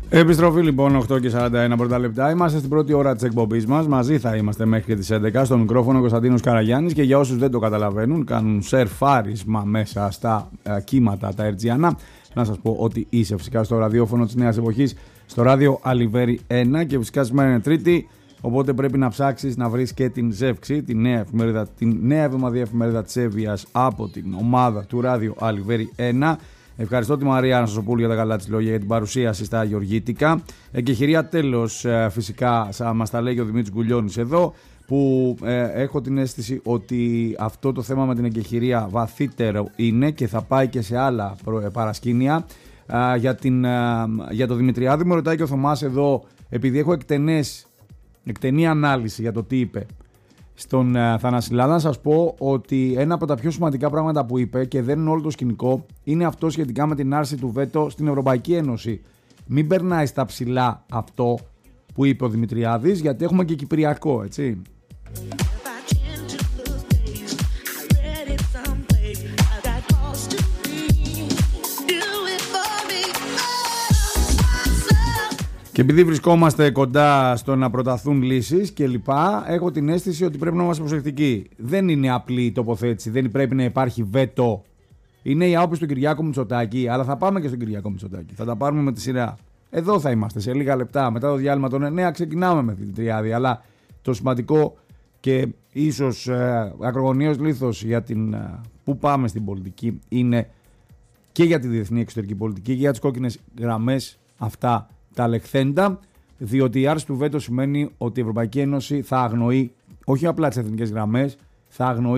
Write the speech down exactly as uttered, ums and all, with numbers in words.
Επιστροφή λοιπόν οκτώ και σαράντα ένα πρώτα λεπτά. Είμαστε στην πρώτη ώρα της εκπομπής μας. Μαζί θα είμαστε μέχρι και τις έντεκα. Στο μικρόφωνο Κωνσταντίνος Καραγιάννης. Και για όσους δεν το καταλαβαίνουν, κάνουν σερφάρισμα μέσα στα ε, κύματα τα ερτζιανά. Να σας πω ότι είσαι φυσικά στο ραδιόφωνο της Νέας Εποχής, στο ράδιο Αλιβέρι ένα. Και φυσικά σήμερα είναι Τρίτη. Οπότε πρέπει να ψάξεις να βρεις και την Ζεύξη, την νέα, εφημερίδα, την νέα εβδομαδιαία εφημερίδα της Εύβοιας από την ομάδα του ράδιο Αλιβέρι ένα. Ευχαριστώ τη Μαρία Αναστασοπούλου για τα καλά της λόγια για την παρουσίαση στα Γεωργίτικα. Εκεχηρία τέλος, φυσικά μας τα λέει ο Δημήτρης Γκουλιώνης εδώ, που ε, έχω την αίσθηση ότι αυτό το θέμα με την εκεχηρία βαθύτερο είναι και θα πάει και σε άλλα παρασκήνια. Ε, για, την, ε, για το Δημητριάδη μου ρωτάει και ο Θωμάς εδώ, επειδή έχω εκτενές, εκτενή ανάλυση για το τι είπε στον uh, Θανασιλάδα, να σας πω ότι ένα από τα πιο σημαντικά πράγματα που είπε, και δεν είναι όλο το σκηνικό, είναι αυτό σχετικά με την άρση του βέτο στην Ευρωπαϊκή Ένωση. Μην περνάει στα ψηλά αυτό που είπε ο Δημητριάδης, γιατί έχουμε και Κυπριακό, έτσι. Και επειδή βρισκόμαστε κοντά στο να προταθούν λύσεις και λοιπά, έχω την αίσθηση ότι πρέπει να είμαστε προσεκτικοί. Δεν είναι απλή η τοποθέτηση, δεν πρέπει να υπάρχει βέτο. Είναι η άποψη του Κυριάκου Μητσοτάκη, αλλά θα πάμε και στον Κυριάκο Μητσοτάκη. Θα τα πάρουμε με τη σειρά. Εδώ θα είμαστε σε λίγα λεπτά. Μετά το διάλειμμα των εννέα ξεκινάμε με την Τριάδη. Αλλά το σημαντικό και ίσως ε, ακρογωνίως λίθος για την ε, που πάμε στην πολιτική είναι και για τη διεθνή εξωτερική πολιτική και για τις κόκκινες γραμμές αυτά τα λεχθέντα, διότι η άρση του βέτο σημαίνει ότι η Ευρωπαϊκή Ένωση θα αγνοεί όχι απλά τις εθνικές γραμμές, θα αγνοεί